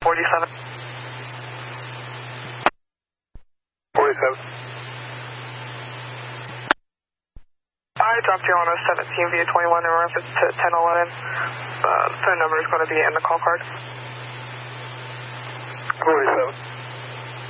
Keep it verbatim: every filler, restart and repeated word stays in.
forty-seven. forty-seven. I dropped you on a seventeen via twenty-one in reference to ten eleven. Uh, phone number is going to be in the call card. forty-seven.